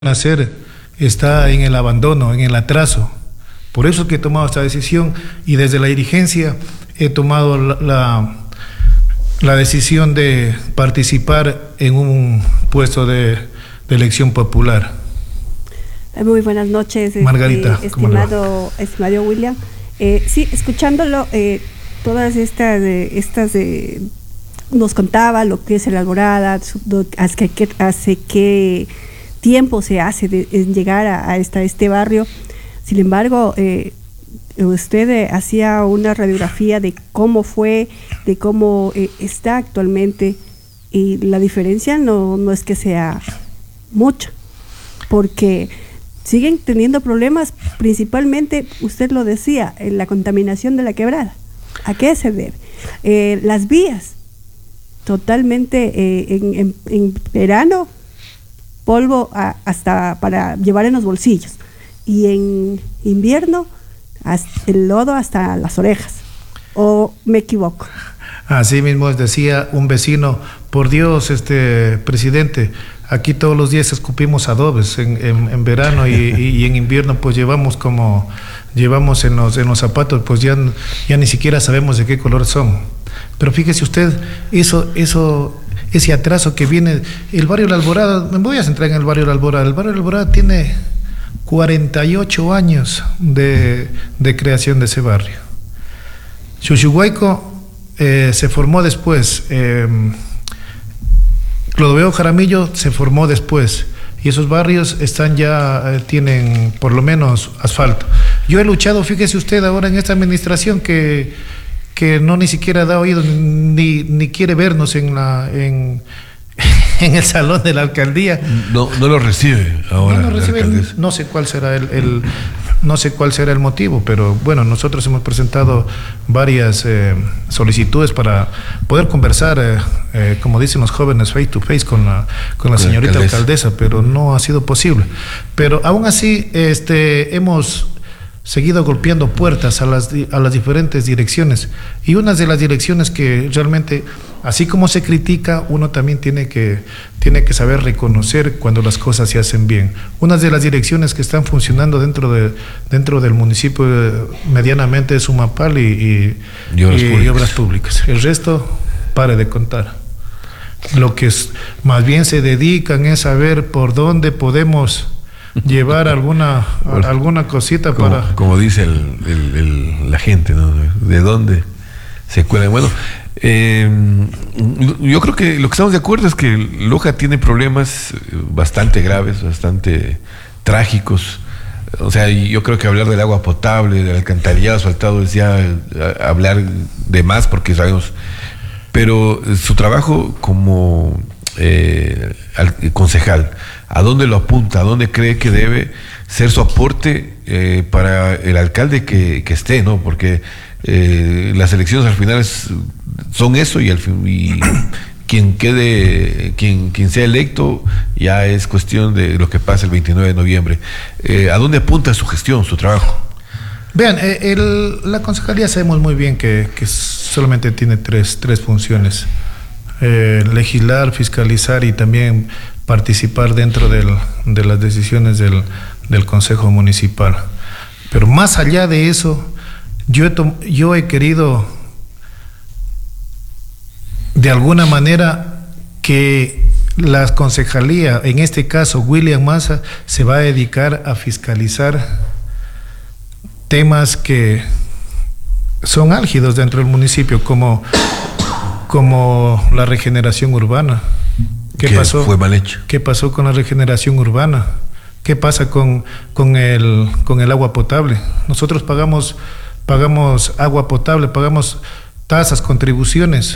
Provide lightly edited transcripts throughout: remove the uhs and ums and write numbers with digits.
hacer está en el abandono, en el atraso. Por eso es que he tomado esta decisión y desde la dirigencia he tomado la decisión de participar en un puesto de elección popular. Muy buenas noches, Margarita, estimado William. Sí, escuchándolo, todas estas nos contaba lo que es el Alborada, hace qué tiempo se hace en llegar a este barrio. Sin embargo, usted hacía una radiografía de cómo fue, de cómo está actualmente, y la diferencia no es que sea mucha, porque siguen teniendo problemas, principalmente, usted lo decía, en la contaminación de la quebrada. ¿A qué se debe? Las vías, totalmente en verano, polvo hasta para llevar en los bolsillos, y en invierno el lodo hasta las orejas. ¿O me equivoco? Así mismo decía un vecino: por Dios, presidente, aquí todos los días escupimos adobes en verano y en invierno pues llevamos en los zapatos, pues ya ni siquiera sabemos de qué color son. Pero fíjese usted, ese atraso que viene, el barrio La Alborada, me voy a centrar en el barrio La Alborada. El barrio La Alborada tiene 48 años de creación de ese barrio. Chuchuhuayco se formó después, Clodoveo Jaramillo se formó después, y esos barrios tienen por lo menos asfalto. Yo he luchado, fíjese usted, ahora en esta administración que no ni siquiera da oído ni quiere vernos en el salón de la alcaldía. No lo recibe ahora. No lo recibe, no sé cuál será no sé cuál será el motivo, pero bueno, nosotros hemos presentado varias solicitudes para poder conversar, como dicen los jóvenes, face to face con la señorita alcaldesa, pero no ha sido posible. Pero aún así hemos seguido golpeando puertas a las diferentes direcciones, y una de las direcciones que realmente, así como se critica, uno también tiene que saber reconocer cuando las cosas se hacen bien. Una de las direcciones que están funcionando dentro del municipio medianamente es Sumapal y obras públicas. El resto, pare de contar. Lo que más bien se dedican es a ver por dónde podemos llevar alguna cosita como dice la gente, ¿no? ¿De dónde se cuelan? Bueno, yo creo que lo que estamos de acuerdo es que Loja tiene problemas bastante graves, bastante trágicos. O sea, yo creo que hablar del agua potable, del alcantarillado asfaltado es ya hablar de más, porque sabemos. Pero su trabajo como concejal, ¿a dónde lo apunta? ¿A dónde cree que debe ser su aporte para el alcalde que esté, ¿no? Porque las elecciones al final son eso, y quien sea electo ya es cuestión de lo que pasa el 29 de noviembre. ¿A dónde apunta su gestión, su trabajo? Vean, la concejalía sabemos muy bien que solamente tiene tres funciones: legislar, fiscalizar y también participar dentro de las decisiones del Consejo Municipal. Pero más allá de eso, yo he querido de alguna manera que la concejalía, en este caso William Massa, se va a dedicar a fiscalizar temas que son álgidos dentro del municipio, como la regeneración urbana. ¿Qué pasó? Fue mal hecho. ¿Qué pasó con la regeneración urbana? ¿Qué pasa con el agua potable? Nosotros pagamos agua potable, pagamos tasas, contribuciones,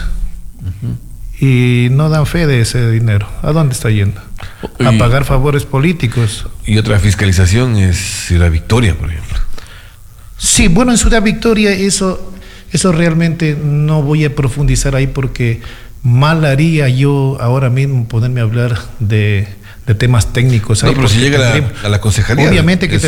y no dan fe de ese dinero. ¿A dónde está yendo? A pagar favores políticos. Y otra fiscalización es Ciudad Victoria, por ejemplo. Sí, bueno, en Ciudad Victoria eso realmente no voy a profundizar ahí, porque mal haría yo ahora mismo ponerme a hablar de temas técnicos. No, pero si llega a la concejalía, obviamente que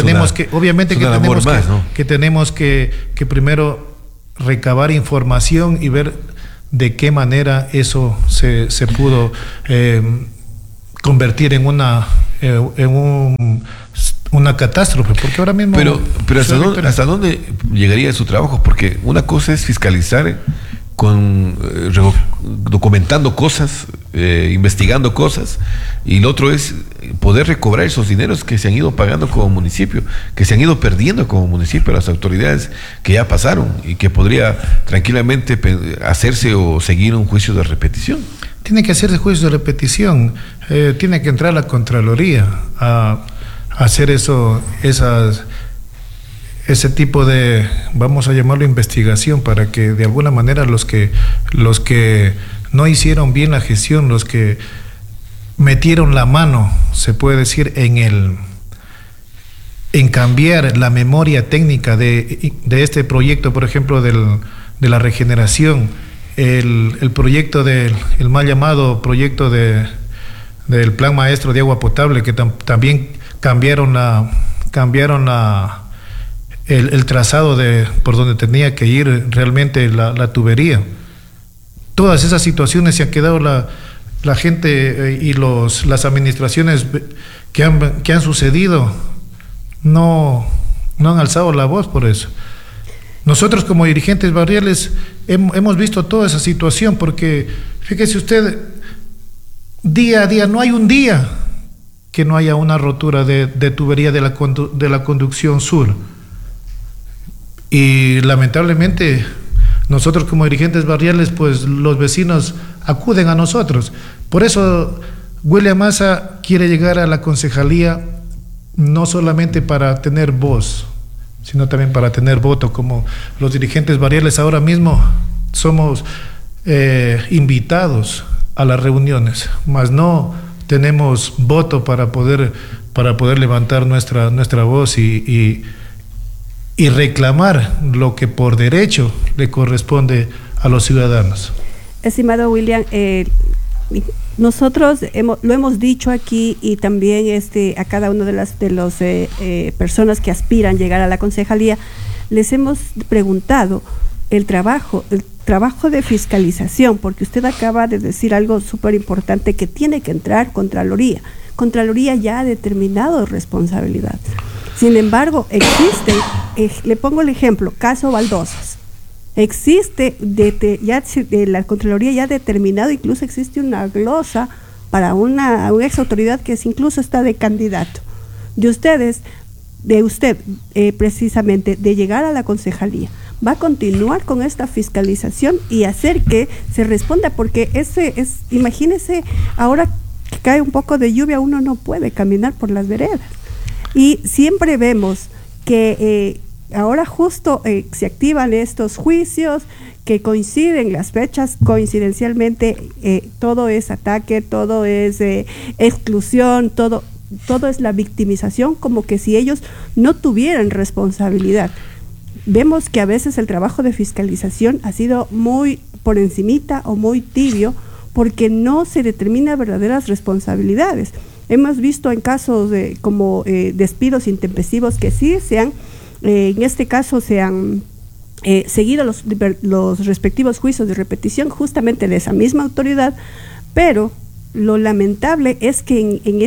tenemos que primero recabar información y ver de qué manera eso se pudo convertir en una catástrofe, porque ahora mismo... Pero ¿hasta dónde llegaría su trabajo? Porque una cosa es fiscalizar documentando cosas, investigando cosas, y lo otro es poder recobrar esos dineros que se han ido pagando como municipio, que se han ido perdiendo como municipio, las autoridades que ya pasaron y que podría tranquilamente hacerse o seguir un juicio de repetición. Tiene que hacerse juicio de repetición, tiene que entrar la Contraloría a hacer ese tipo de, vamos a llamarlo investigación, para que de alguna manera los que no hicieron bien la gestión, los que metieron la mano, se puede decir, en cambiar la memoria técnica de este proyecto, por ejemplo, de la regeneración, el proyecto el mal llamado proyecto del Plan Maestro de Agua Potable, que también cambiaron el trazado por donde tenía que ir realmente la tubería. Todas esas situaciones se ha quedado la gente y las administraciones que han sucedido no han alzado la voz por eso. Nosotros como dirigentes barriales hemos visto toda esa situación, porque fíjese usted, día a día, no hay un día que no haya una rotura de tubería de la conducción sur. Y lamentablemente nosotros como dirigentes barriales, pues los vecinos acuden a nosotros. Por eso William Massa quiere llegar a la concejalía no solamente para tener voz, sino también para tener voto. Como los dirigentes barriales ahora mismo somos invitados a las reuniones, mas no tenemos voto para poder levantar nuestra voz y reclamar lo que por derecho le corresponde a los ciudadanos. Estimado William, nosotros lo hemos dicho aquí, y también a cada una de las personas que aspiran a llegar a la concejalía, les hemos preguntado el trabajo de fiscalización, porque usted acaba de decir algo súper importante, que tiene que entrar Contraloría. Contraloría ya ha determinado responsabilidad. Sin embargo, existe, le pongo el ejemplo, caso Baldosas. Existe, la Contraloría ya ha determinado, incluso existe una glosa para una ex autoridad que incluso está de candidato. De usted, precisamente, de llegar a la concejalía, va a continuar con esta fiscalización y hacer que se responda, porque imagínese, ahora que cae un poco de lluvia, uno no puede caminar por las veredas. Y siempre vemos que ahora justo se activan estos juicios, que coinciden las fechas, coincidencialmente todo es ataque, todo es exclusión, todo es la victimización, como que si ellos no tuvieran responsabilidad. Vemos que a veces el trabajo de fiscalización ha sido muy por encimita o muy tibio, porque no se determina verdaderas responsabilidades. Hemos visto en casos como despidos intempestivos que sí en este caso se han seguido los respectivos juicios de repetición justamente de esa misma autoridad, pero lo lamentable es que en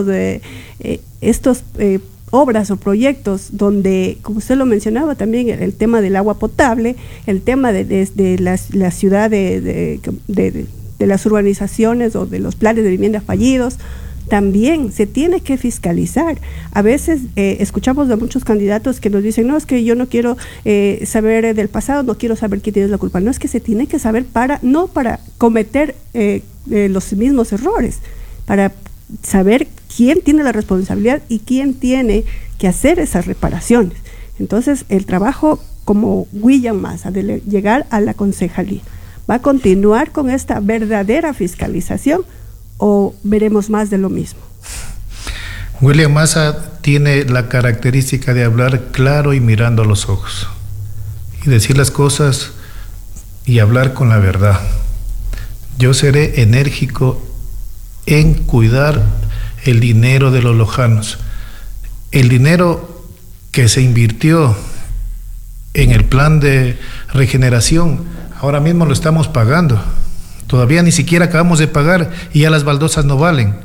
estos obras o proyectos donde, como usted lo mencionaba también, el tema del agua potable, el tema de la ciudad, de las urbanizaciones o de los planes de vivienda fallidos, también se tiene que fiscalizar. A veces escuchamos de muchos candidatos que nos dicen, no, es que yo no quiero saber del pasado, no quiero saber quién tiene la culpa. No, es que se tiene que saber no para cometer los mismos errores, para saber quién tiene la responsabilidad y quién tiene que hacer esas reparaciones. Entonces, el trabajo como William Massa de llegar a la concejalía, ¿va a continuar con esta verdadera fiscalización o veremos más de lo mismo? William Massa tiene la característica de hablar claro y mirando a los ojos, y decir las cosas y hablar con la verdad. Yo seré enérgico en cuidar el dinero de los lojanos. El dinero que se invirtió en el plan de regeneración, ahora mismo lo estamos pagando. Todavía ni siquiera acabamos de pagar y ya las baldosas no valen.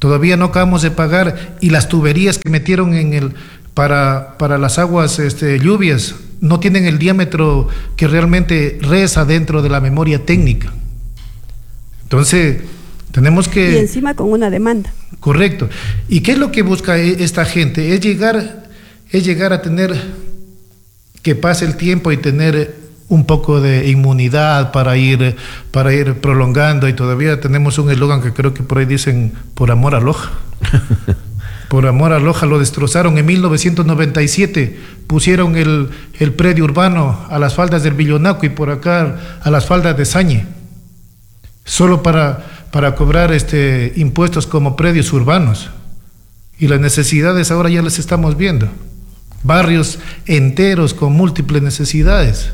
todavía no acabamos de pagar, y las tuberías que metieron para las aguas lluvias no tienen el diámetro que realmente reza dentro de la memoria técnica. Entonces, tenemos que... Y encima con una demanda. Correcto. ¿Y qué es lo que busca esta gente? Es llegar a tener, que pase el tiempo y tener un poco de inmunidad para ir prolongando, y todavía tenemos un eslogan que creo que por ahí dicen, por amor a Loja. Por amor a Loja lo destrozaron. En 1997 pusieron el predio urbano a las faldas del Villonaco y por acá a las faldas de Sañe, solo para cobrar impuestos como predios urbanos. Y las necesidades ahora ya las estamos viendo. Barrios enteros con múltiples necesidades.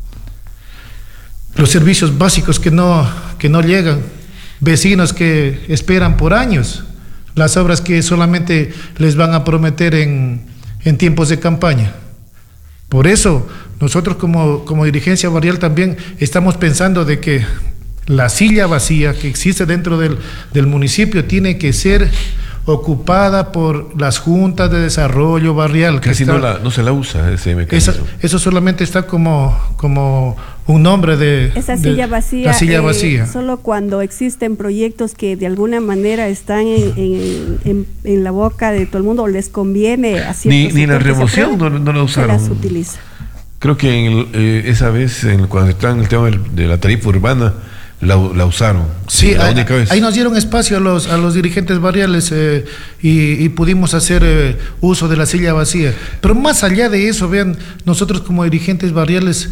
Los servicios básicos que no llegan. Vecinos que esperan por años las obras que solamente les van a prometer en tiempos de campaña. Por eso, nosotros como dirigencia barrial también estamos pensando de que la silla vacía que existe dentro del municipio tiene que ser ocupada por las juntas de desarrollo barrial. Casi no se la usa ese mecanismo. Eso solamente está como un nombre de... Esa silla vacía. La silla vacía. Solo cuando existen proyectos que de alguna manera están en la boca de todo el mundo, les conviene hacer. Ni la remoción no la usaron. Se las utiliza. Creo que esa vez, cuando está en el tema de la tarifa urbana, la usaron. Sí, ahí nos dieron espacio a los dirigentes barriales y pudimos hacer uso de la silla vacía. Pero más allá de eso, vean, nosotros como dirigentes barriales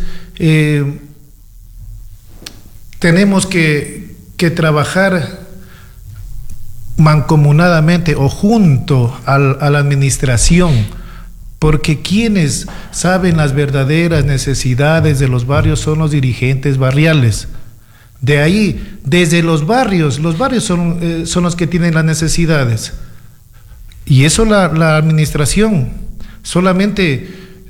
tenemos que trabajar mancomunadamente o junto a la administración, porque quienes saben las verdaderas necesidades de los barrios son los dirigentes barriales. De ahí, desde los barrios son los que tienen las necesidades. Y eso la administración solamente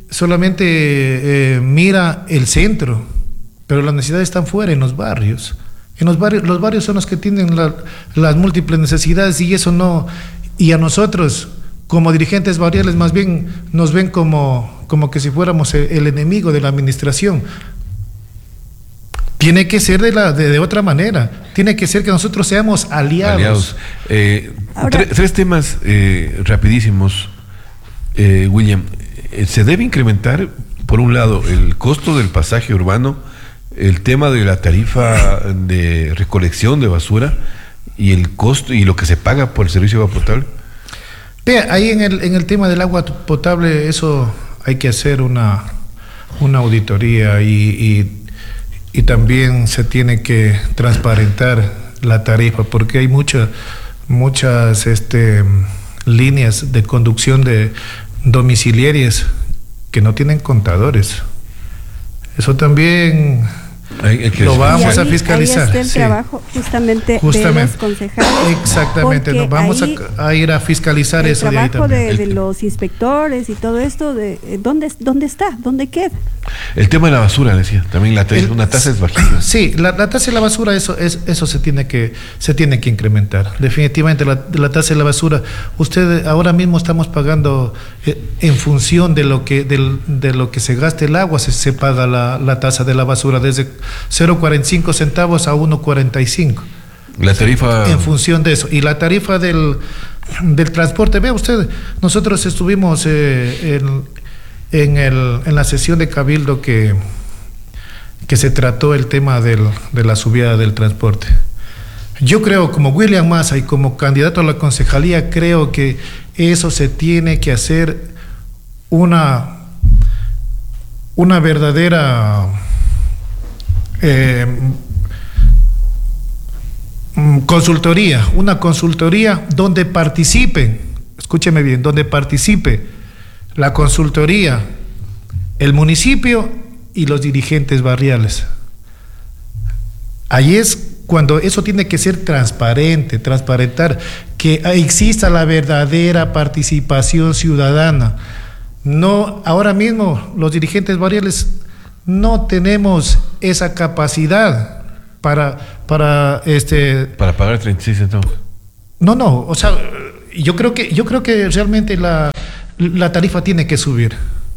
mira el centro, pero las necesidades están fuera, en los barrios. Los barrios son los que tienen las múltiples necesidades, y eso no. Y a nosotros, como dirigentes barriales, más bien nos ven como que si fuéramos el enemigo de la administración. Tiene que ser de otra manera. Tiene que ser que nosotros seamos aliados. Tres temas rapidísimos, William. Se debe incrementar, por un lado, el costo del pasaje urbano, el tema de la tarifa de recolección de basura y el costo y lo que se paga por el servicio de agua potable. Vea, ahí en el tema del agua potable, eso hay que hacer una auditoría y también se tiene que transparentar la tarifa, porque hay muchas líneas de conducción de domiciliarias que no tienen contadores. Eso también lo vamos a fiscalizar. Ahí está el trabajo justamente de los concejales. Exactamente, nos vamos a ir a fiscalizar eso de ahí también. El trabajo de los inspectores y todo esto, ¿dónde está? ¿Dónde queda? El tema de la basura, decía, también una tasa es bajísima. Sí, la tasa de la basura, eso se tiene que incrementar. Definitivamente la tasa de la basura, ahora mismo estamos pagando en función de lo que se gaste el agua, se paga la tasa de la basura desde 0.45 centavos a 1.45. La tarifa... En función de eso. Y la tarifa del transporte, vea usted, nosotros estuvimos en la sesión de Cabildo que se trató el tema de la subida del transporte. Yo creo, como William Massa y como candidato a la concejalía, creo que eso se tiene que hacer una verdadera una consultoría donde participen, escúcheme bien, donde participe la consultoría, el municipio y los dirigentes barriales. Ahí es cuando eso tiene que ser transparentar, que exista la verdadera participación ciudadana. No, ahora mismo los dirigentes barriales no tenemos esa capacidad para pagar 36 centavos. No, o sea, yo creo que realmente la tarifa tiene que subir.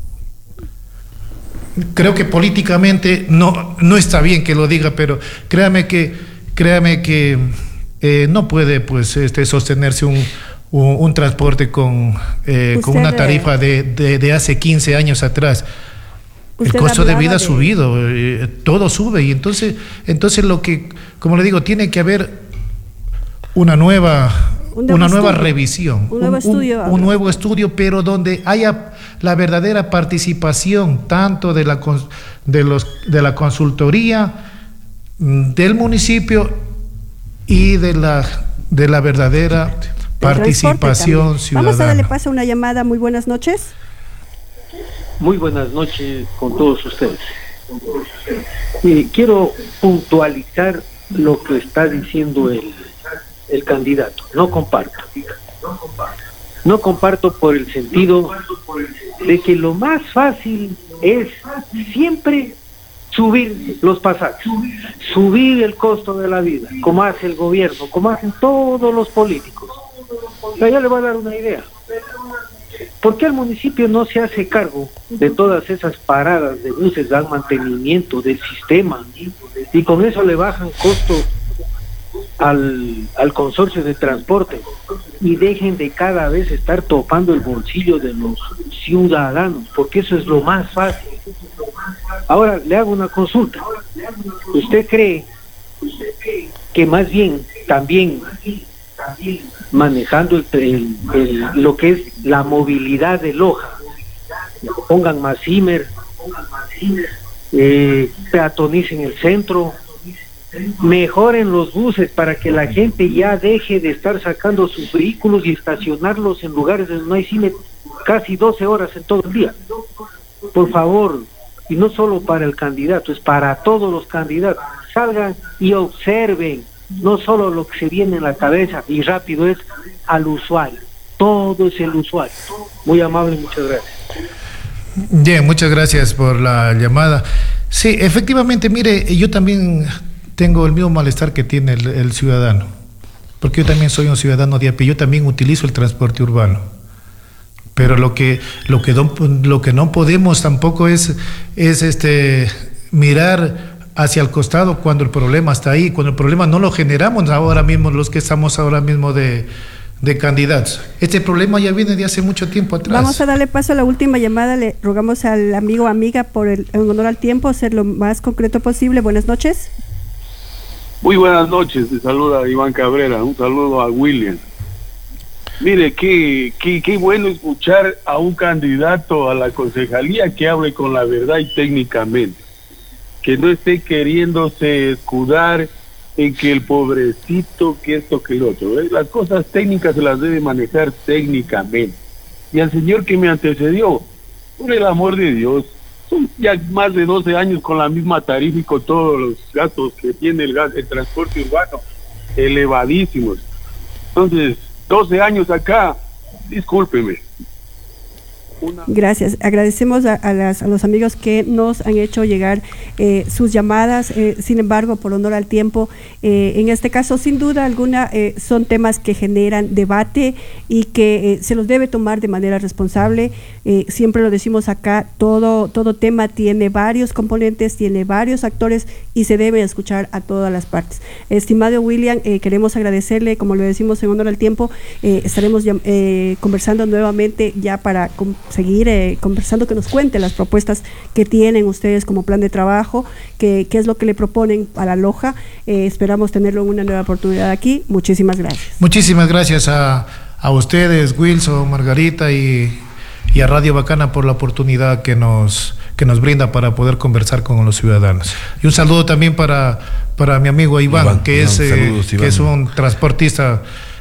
Creo que políticamente no está bien que lo diga, pero créame que no puede pues sostenerse un transporte con una tarifa de hace 15 años atrás. El costo de vida ha subido, todo sube, y entonces lo que, como le digo, tiene que haber una nueva revisión, un nuevo estudio, pero donde haya la verdadera participación tanto de la consultoría, del municipio y de la verdadera participación ciudadana. Vamos a darle paso a una llamada. Muy buenas noches. Muy buenas noches con todos ustedes. Quiero puntualizar lo que está diciendo el candidato. No comparto por el sentido de que lo más fácil es siempre subir los pasajes, subir el costo de la vida, como hace el gobierno, como hacen todos los políticos. Ya le voy a dar una idea. ¿Por qué el municipio no se hace cargo de todas esas paradas de buses, dan mantenimiento del sistema y con eso le bajan costos al consorcio de transporte y dejen de cada vez estar topando el bolsillo de los ciudadanos? Porque eso es lo más fácil. Ahora le hago una consulta. ¿Usted cree que más bien también manejando lo que es la movilidad de Loja, pongan más Zimmer, peatonicen el centro, mejoren los buses para que la gente ya deje de estar sacando sus vehículos y estacionarlos en lugares donde no hay cine casi 12 horas en todo el día? Por favor, y no solo para el candidato, es para todos los candidatos. Salgan y observen, no solo lo que se viene en la cabeza y rápido, es al usuario. Todo es el usuario. Muy amable, muchas gracias. Bien, muchas gracias por la llamada. Sí, efectivamente, mire, yo también tengo el mismo malestar que tiene el ciudadano, porque yo también soy un ciudadano de a pie, yo también utilizo el transporte urbano. Pero lo que no podemos tampoco es mirar hacia el costado cuando el problema está ahí, cuando el problema no lo generamos ahora mismo los que estamos ahora mismo de candidatos. Este problema ya viene de hace mucho tiempo atrás. Vamos a darle paso a la última llamada. Le rogamos al amigo o amiga, en honor al tiempo, ser lo más concreto posible. Buenas noches. Muy buenas noches, te saluda Iván Cabrera, un saludo a William. Mire, qué bueno escuchar a un candidato a la concejalía que hable con la verdad y técnicamente, que no esté queriéndose escudar en que el pobrecito, que esto, que el otro. Las cosas técnicas se las debe manejar técnicamente. Y al señor que me antecedió, por el amor de Dios, son ya más de 12 años con la misma tarifa y con todos los gastos que tiene el transporte urbano, elevadísimos. Entonces, 12 años acá, discúlpeme. Gracias. Agradecemos a los amigos que nos han hecho llegar sus llamadas. Sin embargo, por honor al tiempo, en este caso, sin duda alguna, son temas que generan debate y que se los debe tomar de manera responsable. Siempre lo decimos acá, todo tema tiene varios componentes, tiene varios actores y se debe escuchar a todas las partes. Estimado William, queremos agradecerle, como lo decimos en honor al tiempo, estaremos conversando nuevamente ya para seguir conversando, que nos cuente las propuestas que tienen ustedes como plan de trabajo, qué es lo que le proponen a la Loja. Esperamos tenerlo en una nueva oportunidad aquí. Muchísimas gracias. Muchísimas gracias a ustedes, Wilson, Margarita y a Radio Bacana por la oportunidad que nos brinda para poder conversar con los ciudadanos. Y un saludo también para mi amigo Iván, que es un transportista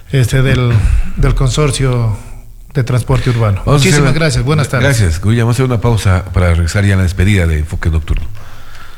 del consorcio de transporte urbano. Muchísimas gracias, buenas tardes. Gracias, Guillermo. Vamos a hacer una pausa para regresar ya a la despedida de Enfoque Nocturno.